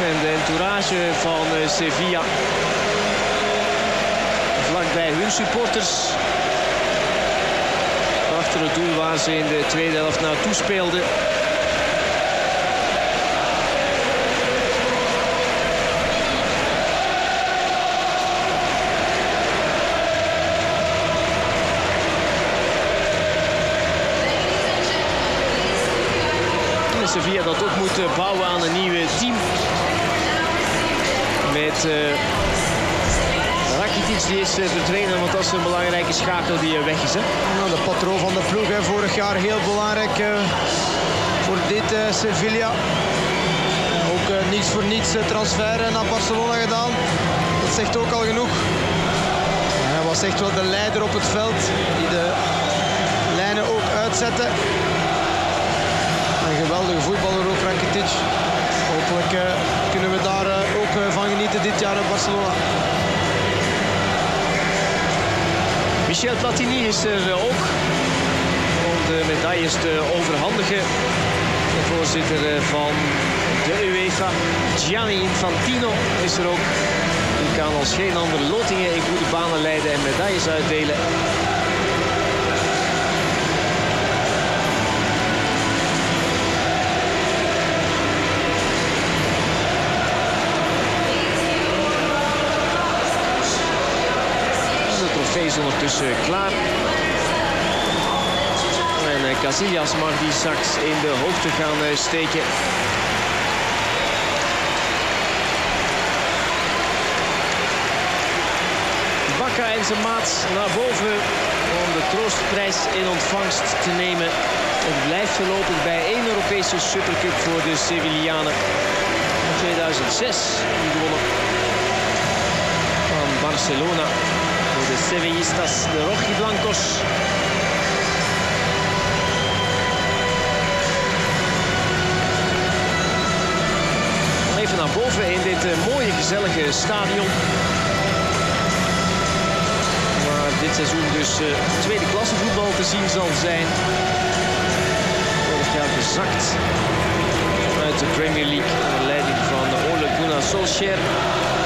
en de entourage van Sevilla. Vlakbij hun supporters. Achter het doel waar ze in de tweede helft naartoe speelden. Sevilla dat ook moet bouwen aan een nieuw team. Met Rakitic, die is verdwenen, want dat is een belangrijke schakel die weg is. Hè? Nou, de patroon van de ploeg, hè, vorig jaar heel belangrijk voor dit Sevilla. Ook niets voor niets transfer naar Barcelona gedaan. Dat zegt ook al genoeg. Hij was echt wel de leider op het veld, die de lijnen ook uitzette. Een geweldige voetballer ook, Rakitic. Hopelijk kunnen we daar ook van genieten dit jaar in Barcelona. Michel Platini is er ook om de medailles te overhandigen. De voorzitter van de UEFA, Gianni Infantino, is er ook. Die kan als geen ander lotingen in goede banen leiden en medailles uitdelen. Is ondertussen klaar. En Casillas mag die straks in de hoogte gaan steken. Bakka en zijn maat naar boven om de troostprijs in ontvangst te nemen. Het blijft voorlopig bij 1 Europese Supercup voor de Sevillanen. In 2006 die gewonnen van Barcelona. De Sevillistas, de Rojiblancos. Even naar boven in dit mooie, gezellige stadion. Waar dit seizoen dus tweede klasse voetbal te zien zal zijn. Vorig jaar gezakt uit de Premier League. Onder leiding van Ole Gunnar Solskjaer.